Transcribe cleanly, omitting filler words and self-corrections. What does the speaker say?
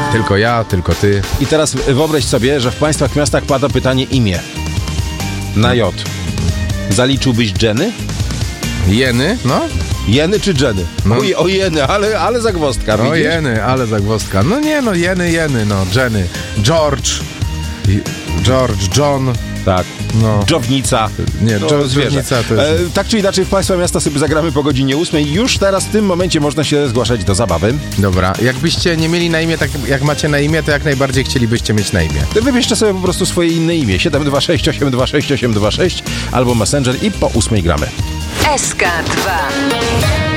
Tylko ja, tylko ty. I teraz wyobraź sobie, że w państwa miastach pada pytanie imię. Na J. Zaliczyłbyś Jenny? Jeny, no? Jeny czy Jenny? No. O jeny, ale zagwozdka, No widzisz? jeny, ale zagwozdka. No nie, no jeny, no Jenny. George, John. Tak. No. Dżownica. Nie, zwierzę. Dżownica to jest... Tak czy inaczej w państwa miasta sobie zagramy po godzinie 8. Już teraz w tym momencie można się zgłaszać do zabawy. Dobra, jakbyście nie mieli na imię tak jak macie na imię, to jak najbardziej chcielibyście mieć na imię. Wybierzcie sobie po prostu swoje inne imię. 726 826 826 albo Messenger i po 8 gramy. SK2